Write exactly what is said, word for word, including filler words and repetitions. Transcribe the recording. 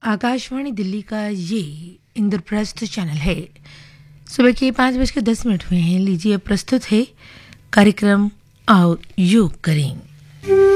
आकाशवाणी दिल्ली का ये इंद्रप्रस्थ चैनल है। सुबह के पाँच बज के दस मिनट हुए हैं। लीजिए प्रस्तुत है कार्यक्रम आओ योग करें।